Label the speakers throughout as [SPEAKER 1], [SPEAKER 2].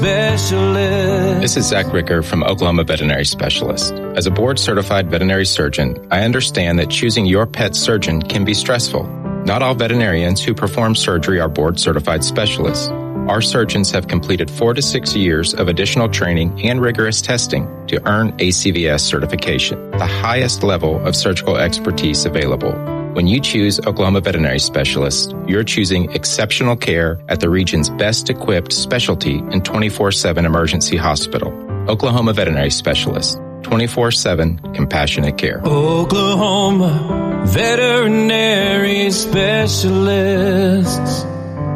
[SPEAKER 1] This is Zach Ricker from Oklahoma Veterinary Specialist. As a board-certified veterinary surgeon, I understand that choosing your pet surgeon can be stressful. Not all veterinarians who perform surgery are board-certified specialists. Our surgeons have completed 4 to 6 years of additional training and rigorous testing to earn ACVS certification, the highest level of surgical expertise available. When you choose Oklahoma Veterinary Specialist, you're choosing exceptional care at the region's best-equipped specialty and 24/7 emergency hospital. Oklahoma Veterinary Specialist, 24/7 compassionate care.
[SPEAKER 2] Oklahoma Veterinary Specialists.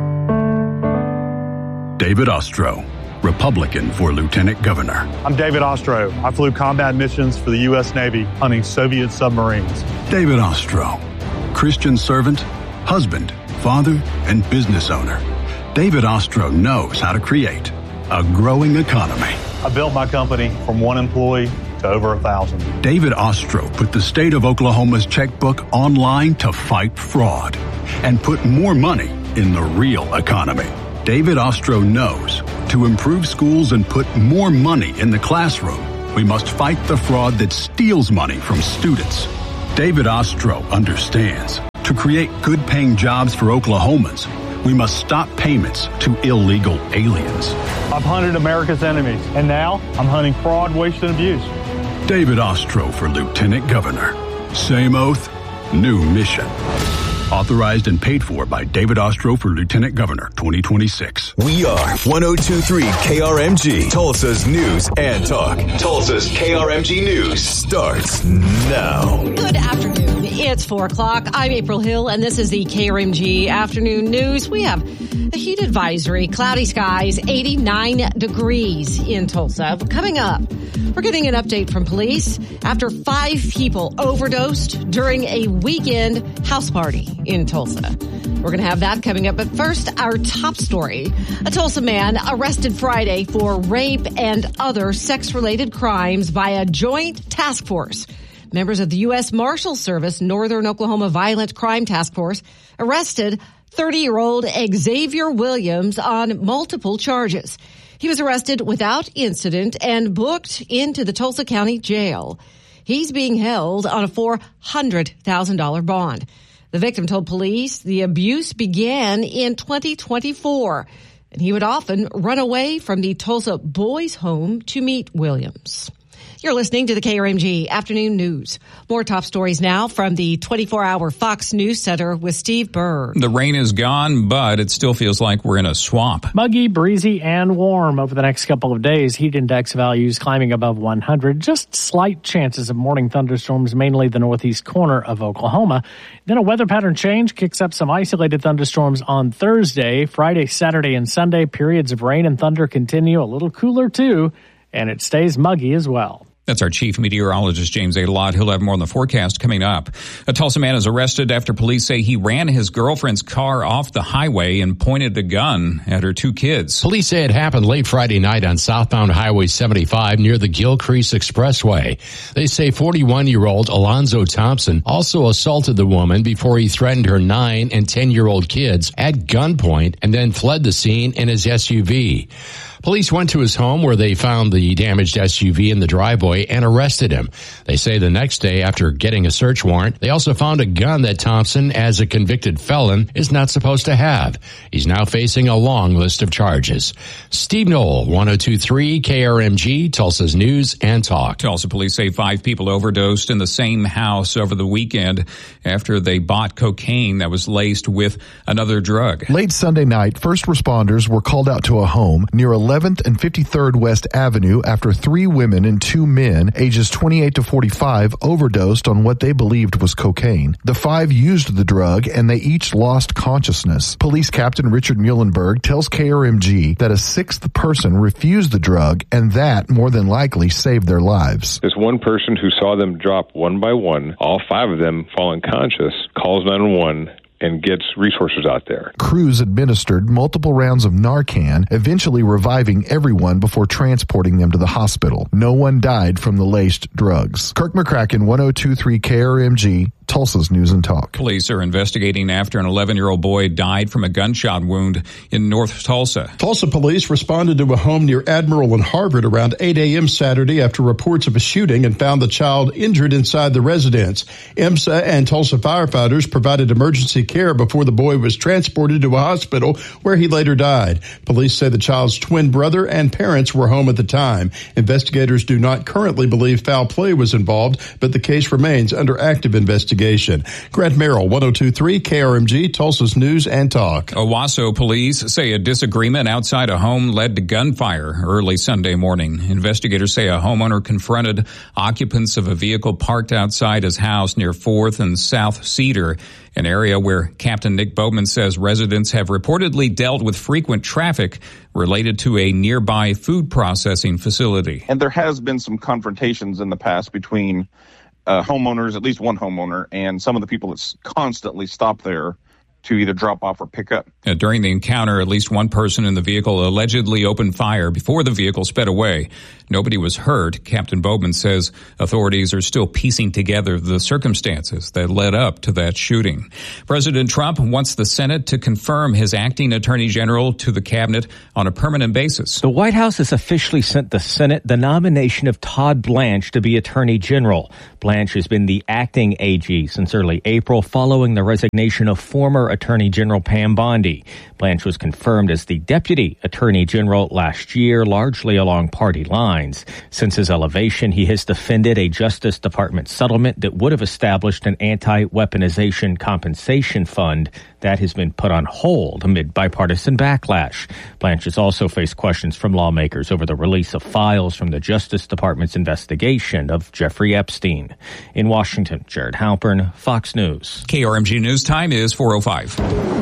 [SPEAKER 3] David Ostro, Republican for Lieutenant Governor.
[SPEAKER 4] I'm David Ostro. I flew combat missions for the U.S. Navy hunting Soviet submarines.
[SPEAKER 3] David Ostro, Christian servant, husband, father, and business owner. David Ostro knows how to create a growing economy.
[SPEAKER 4] I built my company from 1 employee to over 1,000.
[SPEAKER 3] David Ostro put the state of Oklahoma's checkbook online to fight fraud and put more money in the real economy. David Ostro knows to improve schools and put more money in the classroom, we must fight the fraud that steals money from students. David Ostro understands to create good-paying jobs for Oklahomans, we must stop payments to illegal aliens.
[SPEAKER 4] I've hunted America's enemies, and now I'm hunting fraud, waste, and abuse.
[SPEAKER 3] David Ostro for Lieutenant Governor. Same oath, new mission. Authorized and paid for by David Ostro for Lieutenant Governor 2026.
[SPEAKER 5] We are 102.3 KRMG, Tulsa's news and talk. Tulsa's KRMG News starts now.
[SPEAKER 6] Good afternoon. It's 4 o'clock. I'm April Hill, and this is the KRMG Afternoon News. We have a heat advisory, cloudy skies, 89 degrees in Tulsa. Coming up, we're getting an update from police after 5 people overdosed during a weekend house party in Tulsa. We're going to have that coming up. But first, our top story. A Tulsa man arrested Friday for rape and other sex-related crimes by a joint task force. Members of the U.S. Marshal Service Northern Oklahoma Violent Crime Task Force arrested 30-year-old Xavier Williams on multiple charges. He was arrested without incident and booked into the Tulsa County Jail. He's being held on a $400,000 bond. The victim told police the abuse began in 2024, and he would often run away from the Tulsa boys' home to meet Williams. You're listening to the KRMG Afternoon News. More top stories now from the 24-hour Fox News Center with Steve Burr.
[SPEAKER 7] The rain is gone, but it still feels like we're in a swamp.
[SPEAKER 8] Muggy, breezy, and warm over the next couple of days. Heat index values climbing above 100. Just slight chances of morning thunderstorms, mainly the northeast corner of Oklahoma. Then a weather pattern change kicks up some isolated thunderstorms on Thursday. Friday, Saturday, and Sunday, periods of rain and thunder continue. A little cooler, too, and it stays muggy as well.
[SPEAKER 7] That's our chief meteorologist, James Adelot. He'll have more on the forecast coming up. A Tulsa man is arrested after police say he ran his girlfriend's car off the highway and pointed a gun at her 2 kids.
[SPEAKER 9] Police say it happened late Friday night on southbound Highway 75 near the Gilcrease Expressway. They say 41-year-old Alonzo Thompson also assaulted the woman before he threatened her 9 and 10-year-old kids at gunpoint and then fled the scene in his SUV. Police went to his home where they found the damaged SUV in the driveway and arrested him. They say the next day, after getting a search warrant, they also found a gun that Thompson, as a convicted felon, is not supposed to have. He's now facing a long list of charges. Steve Knoll, 102.3 KRMG, Tulsa's News and Talk.
[SPEAKER 7] Tulsa police say 5 people overdosed in the same house over the weekend after they bought cocaine that was laced with another drug.
[SPEAKER 10] Late Sunday night, first responders were called out to a home near 11th and 53rd West Avenue after 3 women and 2 men, ages 28 to 45, overdosed on what they believed was cocaine. The 5 used the drug and they each lost consciousness. Police Captain Richard Muhlenberg tells KRMG that a 6th person refused the drug and that more than likely saved their lives.
[SPEAKER 11] This one person who saw them drop one by one, all 5 of them fall unconscious, calls 911 and gets resources out there.
[SPEAKER 10] Crews administered multiple rounds of Narcan, eventually reviving everyone before transporting them to the hospital. No one died from the laced drugs. Kirk McCracken, 102.3 KRMG, Tulsa's News and Talk.
[SPEAKER 7] Police are investigating after an 11-year-old boy died from a gunshot wound in North Tulsa.
[SPEAKER 12] Tulsa police responded to a home near Admiral and Harvard around 8 a.m. Saturday after reports of a shooting and found the child injured inside the residence. EMSA and Tulsa firefighters provided emergency care before the boy was transported to a hospital where he later died. Police say the child's twin brother and parents were home at the time. Investigators do not currently believe foul play was involved, but the case remains under active investigation. Grant Merrill, 102.3 KRMG, Tulsa's News and Talk.
[SPEAKER 7] Owasso police say a disagreement outside a home led to gunfire early Sunday morning. Investigators say a homeowner confronted occupants of a vehicle parked outside his house near 4th and South Cedar, an area where Captain Nick Bowman says residents have reportedly dealt with frequent traffic related to a nearby food processing facility.
[SPEAKER 13] And there has been some confrontations in the past between homeowners, at least one homeowner, and some of the people that constantly stop there to either drop off or pick up.
[SPEAKER 7] During the encounter, at least one person in the vehicle allegedly opened fire before the vehicle sped away. Nobody was hurt. Captain Bowman says authorities are still piecing together the circumstances that led up to that shooting. President Trump wants the Senate to confirm his acting attorney general to the cabinet on a permanent basis.
[SPEAKER 14] The White House has officially sent the Senate the nomination of Todd Blanche to be attorney general. Blanche has been the acting AG since early April following the resignation of former Attorney General Pam Bondi. Blanche was confirmed as the deputy attorney general last year, largely along party lines. Since his elevation, he has defended a Justice Department settlement that would have established an anti-weaponization compensation fund that has been put on hold amid bipartisan backlash. Blanche has also faced questions from lawmakers over the release of files from the Justice Department's investigation of Jeffrey Epstein. In Washington, Jared Halpern, Fox News.
[SPEAKER 7] KRMG News Time is 4:05.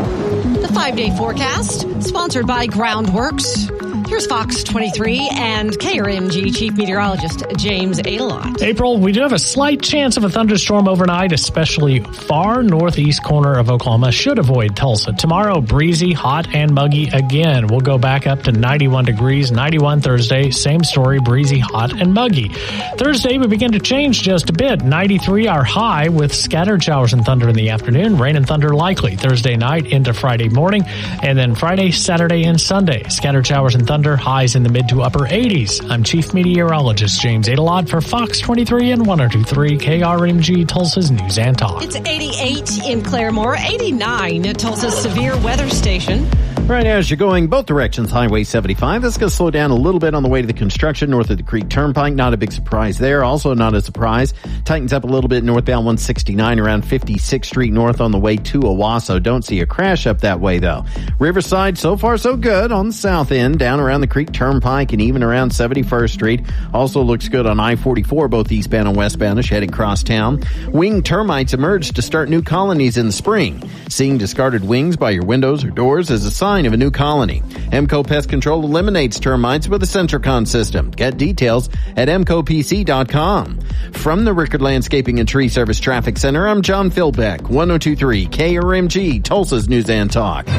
[SPEAKER 6] The 5-day forecast, sponsored by Groundworks. Here's Fox 23 and KRMG Chief Meteorologist James Adelot.
[SPEAKER 8] April, we do have a slight chance of a thunderstorm overnight, especially far northeast corner of Oklahoma. Should avoid Tulsa. Tomorrow, breezy, hot, and muggy again. We'll go back up to 91 degrees. 91 Thursday, same story, breezy, hot, and muggy. Thursday, we begin to change just a bit. 93 our high with scattered showers and thunder in the afternoon. Rain and thunder likely Thursday night into Friday morning. And then Friday, Saturday, and Sunday. Scattered showers and thunder. Highs in the mid to upper 80s. I'm Chief Meteorologist James Adelot for Fox 23 and 102.3 KRMG Tulsa's News and Talk.
[SPEAKER 6] It's 88 in Claremore, 89 at Tulsa's severe weather station.
[SPEAKER 15] Right now, as you're going both directions, Highway 75, that's going to slow down a little bit on the way to the construction north of the Creek Turnpike. Not a big surprise there. Also not a surprise. Tightens up a little bit northbound 169 around 56th Street North on the way to Owasso. Don't see a crash up that way, though. Riverside, so far so good on the south end, down around the Creek Turnpike and even around 71st Street. Also looks good on I-44, both eastbound and westbound as heading cross town. Winged termites emerge to start new colonies in the spring. Seeing discarded wings by your windows or doors is a sign of a new colony. Emco Pest Control eliminates termites with a Sentricon system. Get details at emcopc.com. From the Rickard Landscaping and Tree Service Traffic Center, I'm John Philbeck, 102.3 KRMG, Tulsa's News and Talk.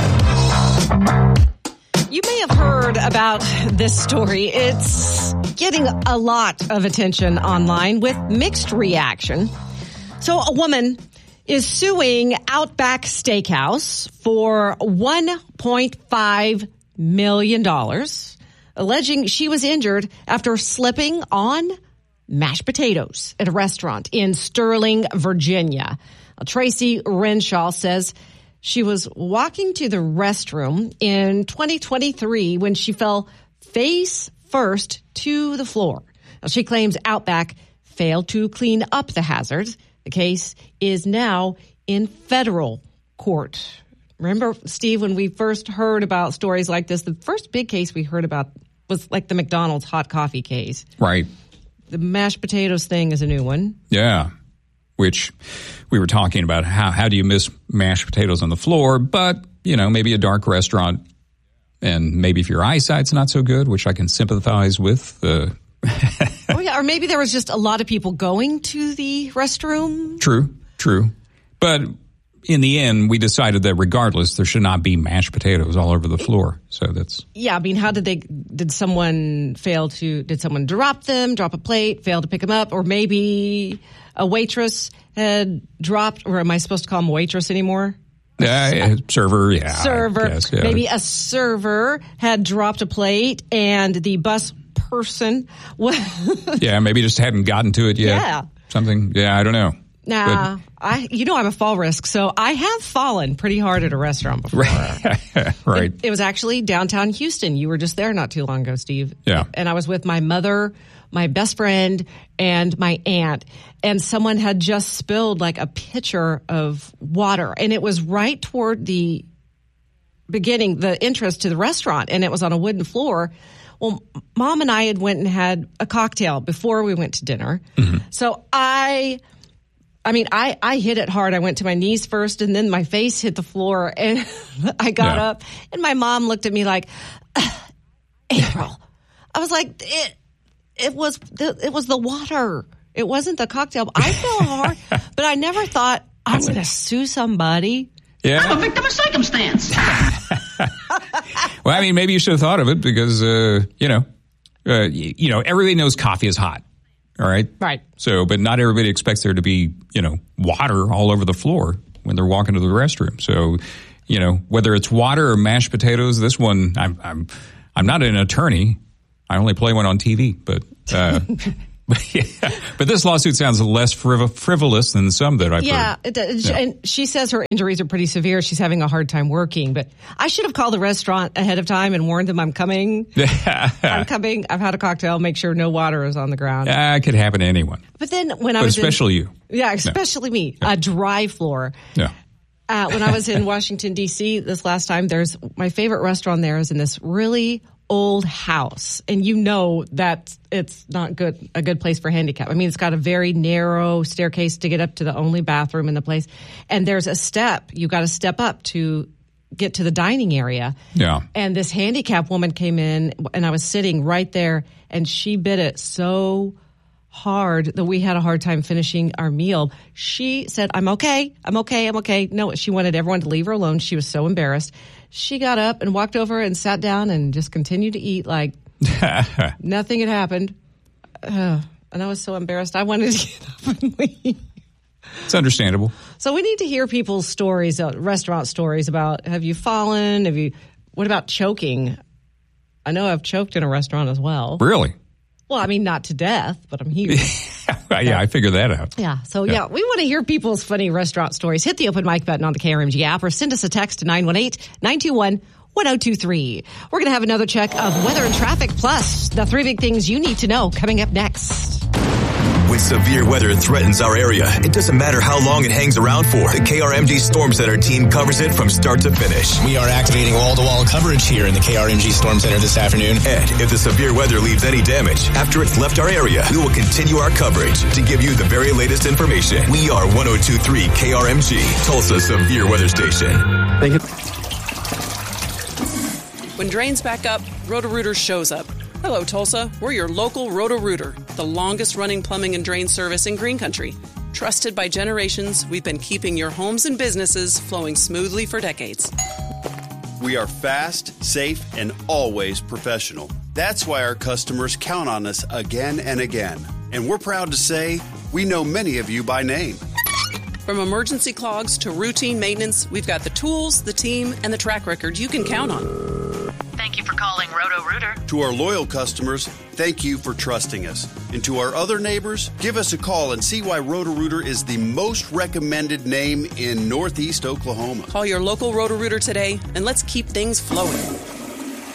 [SPEAKER 6] You may have heard about this story. It's getting a lot of attention online with mixed reaction. So a woman is suing Outback Steakhouse for $1.5 million, alleging she was injured after slipping on mashed potatoes at a restaurant in Sterling, Virginia. Tracy Renshaw says she was walking to the restroom in 2023 when she fell face first to the floor. Now, she claims Outback failed to clean up the hazard. The case is now in federal court. Remember, Steve, when we first heard about stories like this, the first big case we heard about was like the McDonald's hot coffee case.
[SPEAKER 7] Right.
[SPEAKER 6] The mashed potatoes thing is a new one.
[SPEAKER 7] Yeah. Which we were talking about how do you miss mashed potatoes on the floor, but, you know, maybe a dark restaurant, and maybe if your eyesight's not so good, which I can sympathize with.
[SPEAKER 6] Oh, yeah, or maybe there was just a lot of people going to the restroom.
[SPEAKER 7] True. But in the end, we decided that regardless, there should not be mashed potatoes all over the floor. So that's...
[SPEAKER 6] Yeah, I mean, did someone drop them, drop a plate, fail to pick them up, or maybe a waitress had dropped, or am I supposed to call him waitress anymore?
[SPEAKER 7] Server, yeah.
[SPEAKER 6] Server.
[SPEAKER 7] Guess, yeah.
[SPEAKER 6] Maybe a server had dropped a plate and the bus person
[SPEAKER 7] yeah, maybe just hadn't gotten to it yet.
[SPEAKER 6] Yeah.
[SPEAKER 7] Something. Yeah, I don't know.
[SPEAKER 6] Nah, I'm a fall risk, so I have fallen pretty hard at a restaurant before.
[SPEAKER 7] Right.
[SPEAKER 6] It was actually downtown Houston. You were just there not too long ago, Steve.
[SPEAKER 7] Yeah.
[SPEAKER 6] And I was with my mother, my best friend, and my aunt. And someone had just spilled like a pitcher of water. And it was right toward the beginning, the entrance to the restaurant. And it was on a wooden floor. Well, Mom and I had went and had a cocktail before we went to dinner. Mm-hmm. So I hit it hard. I went to my knees first, and then my face hit the floor, and I got up, and my mom looked at me like, April. I was like, it was the water. It wasn't the cocktail. I fell hard, but I never thought I'm going to sue somebody.
[SPEAKER 7] Yeah.
[SPEAKER 16] I'm a victim of circumstance.
[SPEAKER 7] Well, I mean, maybe you should have thought of it because, everybody knows coffee is hot. All right.
[SPEAKER 6] Right.
[SPEAKER 7] So, but not everybody expects there to be, water all over the floor when they're walking to the restroom. So, whether it's water or mashed potatoes, this one, I'm not an attorney. I only play one on TV, but this lawsuit sounds less frivolous than some that I've heard.
[SPEAKER 6] Yeah, and she says her injuries are pretty severe. She's having a hard time working, but I should have called the restaurant ahead of time and warned them I'm coming. I'm coming. I've had a cocktail. Make sure no water is on the ground.
[SPEAKER 7] It could happen to anyone.
[SPEAKER 6] But then when I was
[SPEAKER 7] especially you.
[SPEAKER 6] Yeah, especially me. A dry floor.
[SPEAKER 7] Yeah.
[SPEAKER 6] When I was in Washington, D.C. this last time, there's my favorite restaurant there is in this really old house, and that it's not a good place for handicap. I mean, it's got a very narrow staircase to get up to the only bathroom in the place, and there's a step. You got to step up to get to the dining area.
[SPEAKER 7] Yeah.
[SPEAKER 6] And this handicap woman came in, and I was sitting right there, and she bit it so hard that we had a hard time finishing our meal. She said, I'm okay. No, she wanted everyone to leave her alone. She was so embarrassed. She got up and walked over and sat down and just continued to eat like nothing had happened. And I was so embarrassed. I wanted to get up and leave.
[SPEAKER 7] It's understandable.
[SPEAKER 6] So we need to hear people's stories, restaurant stories about, have you fallen? What about choking? I know I've choked in a restaurant as well.
[SPEAKER 7] Really?
[SPEAKER 6] Well, I mean, not to death, but I'm huge.
[SPEAKER 7] Yeah, I figured that out.
[SPEAKER 6] Yeah. So, we want to hear people's funny restaurant stories. Hit the open mic button on the KRMG app or send us a text to 918-921-1023. We're going to have another check of weather and traffic, plus the 3 big things you need to know coming up next.
[SPEAKER 5] When severe weather threatens our area, it doesn't matter how long it hangs around for. The KRMG Storm Center team covers it from start to finish.
[SPEAKER 17] We are activating wall-to-wall coverage here in the KRMG Storm Center this afternoon.
[SPEAKER 5] And if the severe weather leaves any damage after it's left our area, we will continue our coverage to give you the very latest information. We are 102.3 KRMG, Tulsa's severe weather station.
[SPEAKER 18] Thank you.
[SPEAKER 19] When drains back up, Roto-Rooter shows up. Hello, Tulsa. We're your local Roto-Rooter, the longest-running plumbing and drain service in Green Country. Trusted by generations, we've been keeping your homes and businesses flowing smoothly for decades.
[SPEAKER 20] We are fast, safe, and always professional. That's why our customers count on us again and again. And we're proud to say we know many of you by name.
[SPEAKER 19] From emergency clogs to routine maintenance, we've got the tools, the team, and the track record you can count on.
[SPEAKER 16] Thank you for calling Roto-Rooter.
[SPEAKER 20] To our loyal customers, thank you for trusting us. And to our other neighbors, give us a call and see why Roto-Rooter is the most recommended name in Northeast Oklahoma.
[SPEAKER 19] Call your local Roto-Rooter today, and let's keep things flowing.